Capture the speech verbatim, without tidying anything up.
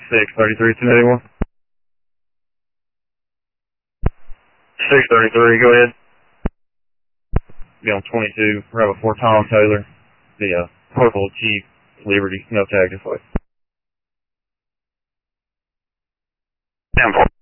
six thirty-three, two eighty-one. six thirty-three, go ahead. Be on twenty-two, Bravo four, Tom Taylor, the uh, Purple Jeep Liberty, no tag this way. ten four.